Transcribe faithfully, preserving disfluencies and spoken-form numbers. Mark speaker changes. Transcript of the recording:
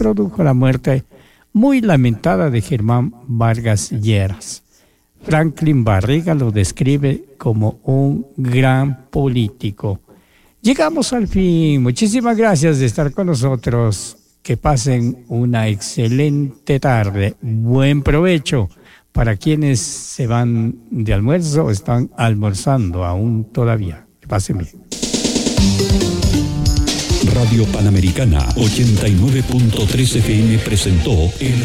Speaker 1: produjo la muerte muy lamentada de Germán Vargas Lleras. Franklin Barriga lo describe como un gran político. Llegamos al fin. Muchísimas gracias de estar con nosotros. Que pasen una excelente tarde. Buen provecho para quienes se van de almuerzo o están almorzando aún todavía. Que pasen bien.
Speaker 2: Radio Panamericana ochenta y nueve punto tres F M presentó el